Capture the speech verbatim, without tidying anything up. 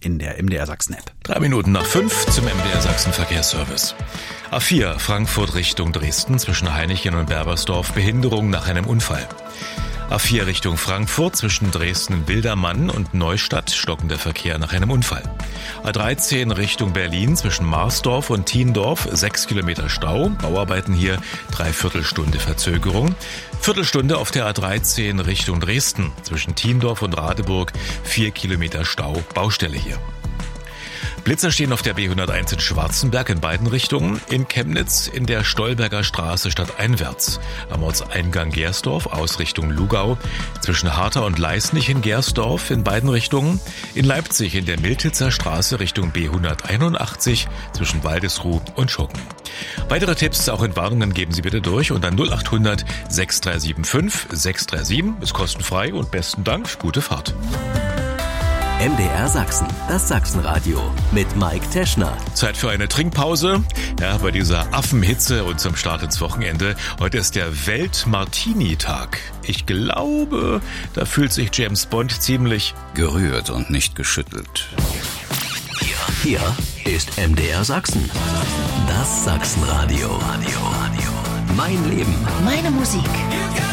in der M D R Sachsen-App. Drei Minuten nach fünf zum M D R Sachsen Verkehrsservice. A vier Frankfurt Richtung Dresden zwischen Hainichen und Berbersdorf, Behinderung nach einem Unfall. A vier Richtung Frankfurt zwischen Dresden-Bildermann und Neustadt, stockender Verkehr nach einem Unfall. A dreizehn Richtung Berlin zwischen Marsdorf und Thiendorf, sechs Kilometer Stau, Bauarbeiten hier, Dreiviertelstunde Verzögerung. Viertelstunde auf der A dreizehn Richtung Dresden zwischen Thiendorf und Radeburg, vier Kilometer Stau, Baustelle hier. Blitzer stehen auf der B hunderteins in Schwarzenberg in beiden Richtungen, in Chemnitz in der Stolberger Straße stadteinwärts, am Ortseingang Gersdorf aus Richtung Lugau, zwischen Harter und Leisnig in Gersdorf in beiden Richtungen, in Leipzig in der Miltitzer Straße Richtung B hunderteinundachtzig zwischen Waldesruh und Schucken. Weitere Tipps, auch in Warnungen, geben Sie bitte durch unter null acht hundert sechs drei sieben fünf sechs drei sieben, ist kostenfrei und besten Dank, gute Fahrt. M D R Sachsen, das Sachsenradio mit Mike Teschner. Zeit für eine Trinkpause. Ja, bei dieser Affenhitze und zum Start ins Wochenende. Heute ist der Welt-Martini-Tag. Ich glaube, da fühlt sich James Bond ziemlich gerührt und nicht geschüttelt. Hier, hier ist M D R Sachsen, das Sachsenradio. Mein Leben, meine Musik.